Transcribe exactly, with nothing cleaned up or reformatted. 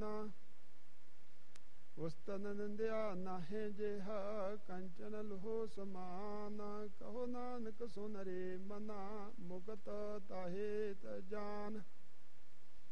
ਜਾਨਾ। ਉਸਤਨ ਨਿੰਦਿਆ ਨਾਹੇ ਜਿਹਾ ਕੰਚਨ ਲੋਹ ਸਮਾਨ। ਕਹੋ ਨਾਨਕ ਸੁਨ ਰੇ ਮਨਾ ਮੁਕਤ ਤਾਹੇ ਤ ਜਾਨ।